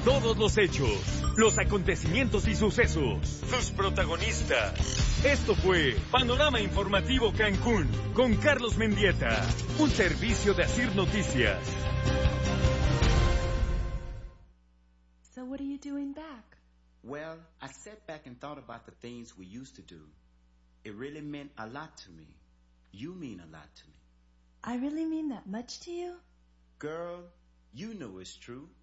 todos los hechos, los acontecimientos y sucesos, sus protagonistas. Esto fue Panorama Informativo Cancún con Carlos Mendieta, un servicio de Asir Noticias. So what are you doing back? Well, I sat back and thought about the things we used to do. It really meant a lot to me. You mean a lot to me. I really mean that much to you? Girl, you know it's true.